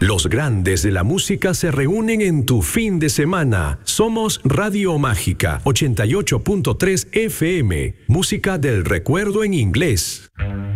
Los grandes de la música se reúnen en tu fin de semana. Somos Radio Mágica 88.3 FM. Música del recuerdo en inglés.